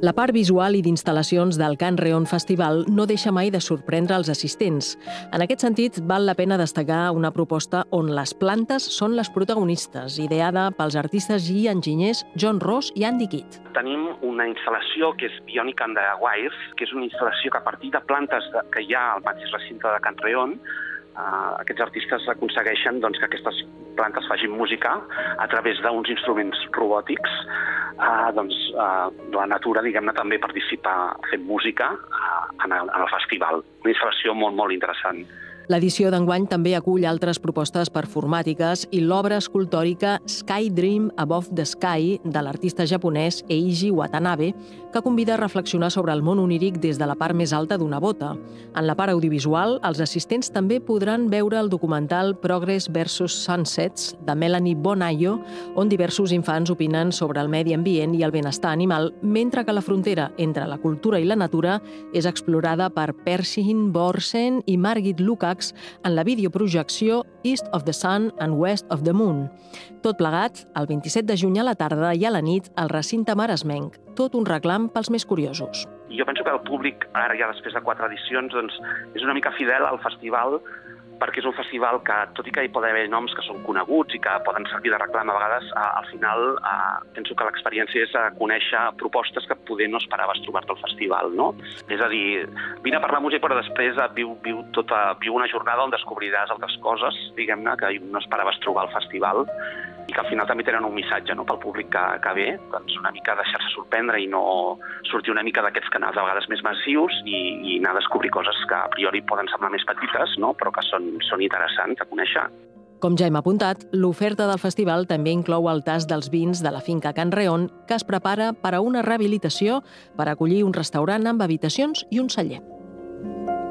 La part visual i d'instal·lacions del Can Reon Festival no deixa mai de sorprendre els assistents. En aquest sentit, val la pena destacar una proposta on les plantes són les protagonistes, ideada pels artistes i enginyers John Ross i Andy Kidd. Tenim una instal·lació que és Bionic and the Wires, que és una instal·lació que a partir de plantes que hi ha al mateix recinte de Can Reon, aquests artistes aconsegueixen que aquestes plantes facin música a través d'uns instruments robòtics. La natura, diguem-ne, també participa fent música en el festival. Una instal·lació molt, molt interessant. L'edició d'enguany també acull altres propostes performàtiques i l'obra escultòrica Sky Dream Above the Sky de l'artista japonès Eiji Watanabe, que convida a reflexionar sobre el món oníric des de la part més alta d'una bota. En la part audiovisual, els assistents també podran veure el documental Progress vs. Sunsets de Melanie Bonayo, on diversos infants opinen sobre el medi ambient i el benestar animal, mentre que la frontera entre la cultura i la natura és explorada per Pershing Borsen i Margit Lukács en la videoprojecció East of the Sun and West of the Moon. Tot plegat, el 27 de juny a la tarda i a la nit al recinte maresmenc. Tot un reclam pels més curiosos. Jo penso que el públic, ara ja després de 4 edicions, és una mica fidel al festival, perquè és un festival que, tot i que hi poden haver noms que són coneguts i que poden servir de reclam a vegades, al final penso que l'experiència és conèixer propostes que poder no esperaves trobar-te al festival, no? És a dir, vine a parlar música, però després viu una jornada on descobriràs altres coses, diguem-ne, que no esperaves trobar al festival, i que al final també tenen un missatge pel públic que ve, una mica deixar-se sorprendre i no sortir una mica d'aquests canals a vegades més massius i anar a descobrir coses que a priori poden semblar més petites, però que són interessants a conèixer. Com ja hem apuntat, l'oferta del festival també inclou el tast dels vins de la finca Can Reon, que es prepara per a una rehabilitació per acollir un restaurant amb habitacions i un celler.